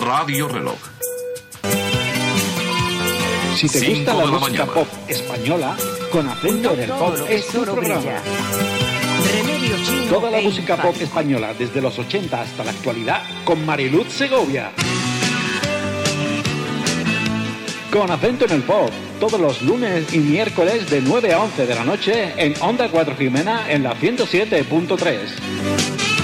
Radio Reloj. Si te gusta la música pop española, Con Acento en el Pop es tu programa. Toda la música pop española desde los 80 hasta la actualidad con Mariluz Segovia. Con Acento en el Pop, todos los lunes y miércoles de 9 a 11 de la noche en Onda 4 Jimena en la 107.3.